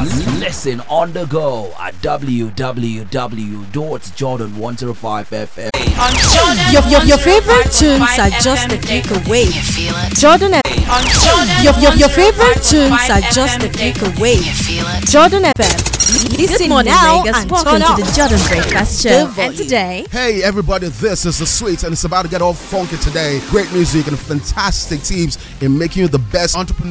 Listen on the go at www.jordan105fm. Your favorite tunes are just a click away. Jordan FM. Your favorite tunes are just a click away. Jordan FM. Listen now and welcome to the Jordan Breakfast Show. And today, hey everybody, this is The Sweet, and it's about to get all funky today. Great music and fantastic tips in making you the best entrepreneur